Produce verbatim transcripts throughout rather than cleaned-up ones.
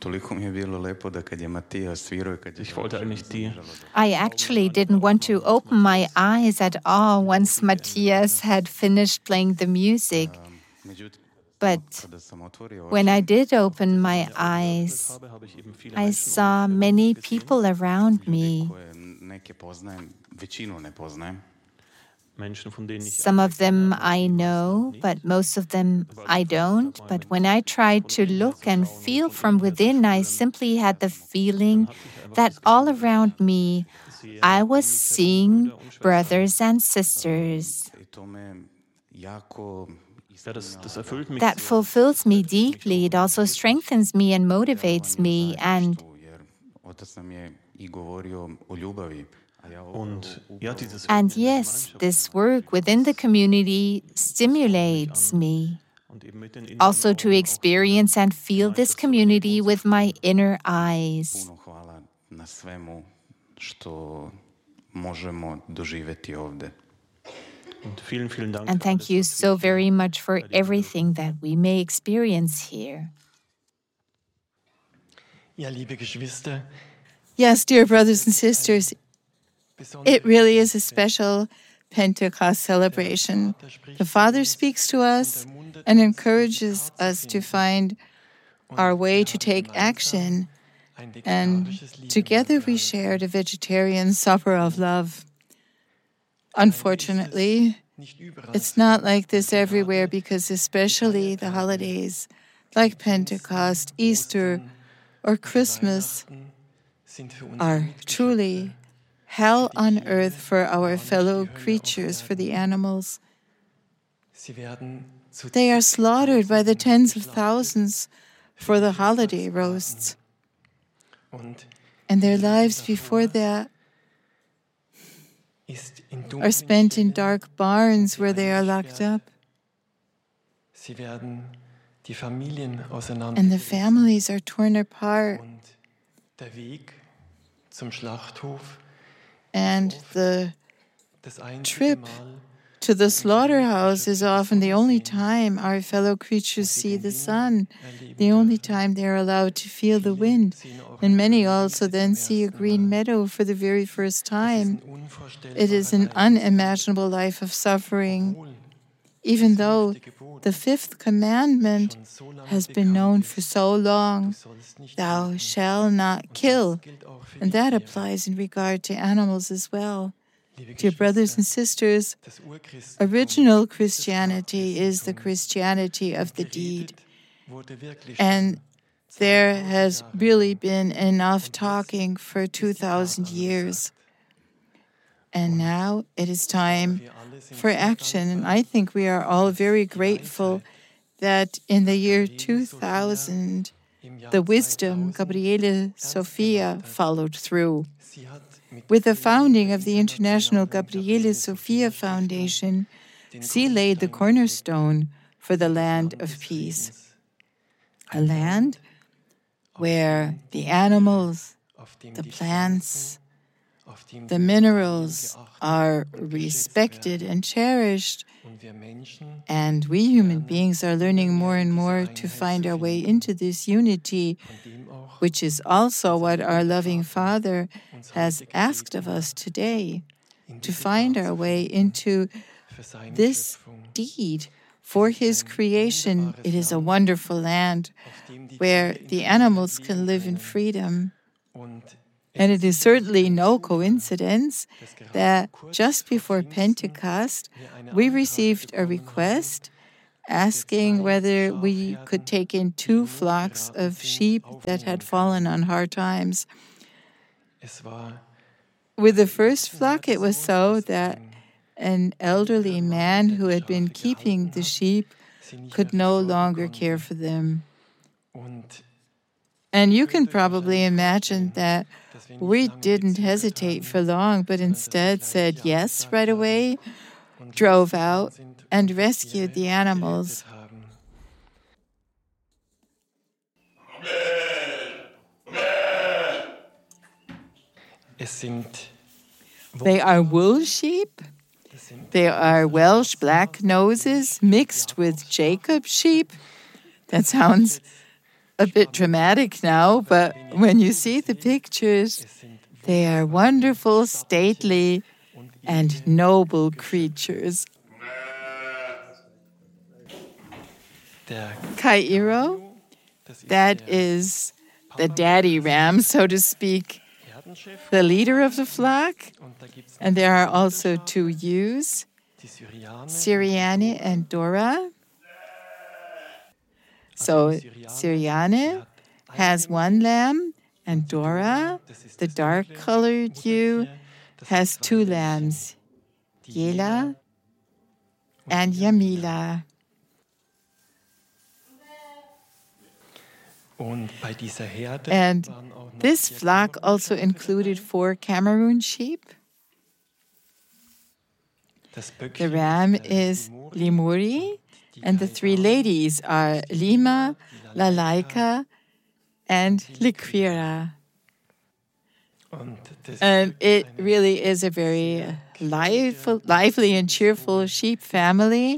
Ich wollte eigentlich die. I actually didn't want to open my eyes at all once Matthias had finished playing the music. But when I did open my eyes, I saw many people around me. Some of them I know, but most of them I don't. But when I tried to look and feel from within, I simply had the feeling that all around me, I was seeing brothers and sisters. That fulfills me deeply. It also strengthens me and motivates me. And And yes, this work within the community stimulates me. Also to experience and feel this community with my inner eyes. And thank you so very much for everything that we may experience here. Yes, dear brothers and sisters, it really is a special Pentecost celebration. The Father speaks to us and encourages us to find our way to take action. And together we shared a vegetarian supper of love. Unfortunately, it's not like this everywhere because especially the holidays like Pentecost, Easter, or Christmas are truly hell on earth for our fellow creatures, for the animals. They are slaughtered by the tens of thousands for the holiday roasts. And their lives before that are spent in dark barns where they are locked up. And the families are torn apart. And the trip to the slaughterhouse is often the only time our fellow creatures see the sun, the only time they are allowed to feel the wind. And many also then see a green meadow for the very first time. It is an unimaginable life of suffering, even though the fifth commandment has been known for so long, thou shalt not kill. And that applies in regard to animals as well. Dear brothers and sisters, original Christianity is the Christianity of the deed. And there has really been enough talking for two thousand years. And now it is time for action. And I think we are all very grateful that in the year two thousand, the wisdom, Gabriele Sophia, followed through. With the founding of the International Gabriele Sophia Foundation, she laid the cornerstone for the land of peace. A land where the animals, the plants, the minerals are respected and cherished, and we human beings are learning more and more to find our way into this unity, which is also what our loving Father has asked of us today, to find our way into this deed for His creation. It is a wonderful land where the animals can live in freedom. And it is certainly no coincidence that just before Pentecost, we received a request asking whether we could take in two flocks of sheep that had fallen on hard times. With the first flock, it was so that an elderly man who had been keeping the sheep could no longer care for them. And you can probably imagine that we didn't hesitate for long, but instead said yes right away, drove out, and rescued the animals. They are wool sheep. They are Welsh black noses mixed with Jacob sheep. That sounds a bit dramatic now, but when you see the pictures, they are wonderful, stately, and noble creatures. Kairo, that is the daddy ram, so to speak, the leader of the flock. And there are also two ewes, Siriane and Dora. So Siriane has one lamb, and Dora, the dark-colored ewe, has two lambs, Yela and Yamila. And this flock also included four Cameroon sheep. The ram is Limuri, and the three ladies are Lima, Lalaika, and Liquira. And it really is a very live, lively and cheerful sheep family.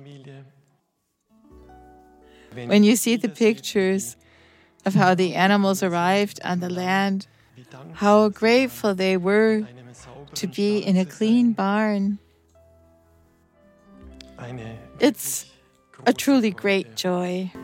When you see the pictures of how the animals arrived on the land, how grateful they were to be in a clean barn. It's a truly great joy.